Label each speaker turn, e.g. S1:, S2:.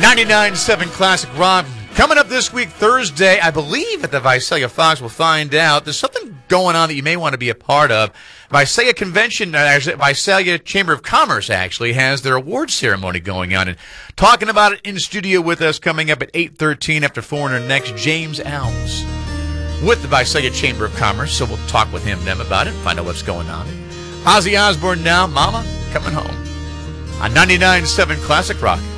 S1: 99.7 Classic Rock. Coming up this week, Thursday, I believe at the Visalia Fox, we'll find out. There's something going on that you may want to be a part of. Visalia Convention, Visalia Chamber of Commerce actually has their awards ceremony going on. And talking about it in studio with us coming up at 8:13 after Foreigner next, James Alves with the Visalia Chamber of Commerce. So we'll talk with them about it, find out what's going on. Ozzy Osbourne now, Mama, coming home on 99.7 Classic Rock.